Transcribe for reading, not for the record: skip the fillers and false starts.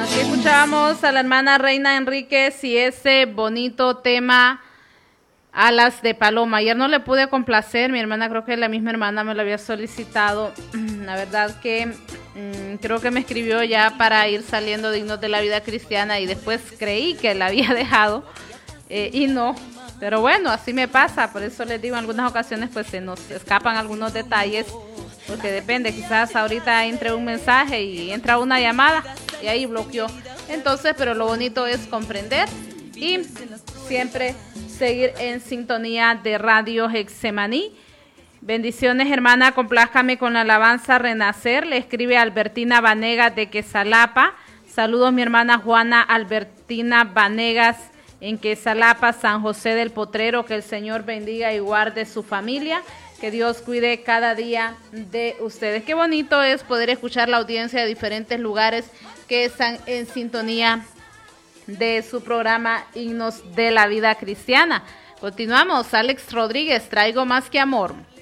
Aquí escuchábamos a la hermana Reina Enríquez y ese bonito tema Alas de Paloma. Ayer no le pude complacer, mi hermana, creo que la misma hermana me lo había solicitado. La verdad que creo que me escribió ya para ir saliendo de Himnos de la Vida Cristiana y después creí que la había dejado y no. Pero bueno, así me pasa, por eso les digo, en algunas ocasiones pues se nos escapan algunos detalles, porque depende, quizás ahorita entre un mensaje y entra una llamada y ahí bloqueó. Entonces, pero lo bonito es comprender y siempre seguir en sintonía de Radio Getsemaní. Bendiciones, hermana, complázcame con la alabanza Renacer, le escribe Albertina Vanegas de Quesalapa. Saludos, mi hermana Juana Albertina Vanegas en Quesalapa, San José del Potrero. Que el Señor bendiga y guarde su familia, que Dios cuide cada día de ustedes. Qué bonito es poder escuchar la audiencia de diferentes lugares que están en sintonía de su programa Himnos de la Vida Cristiana. Continuamos, Alex Rodríguez, Traigo Más que Amor.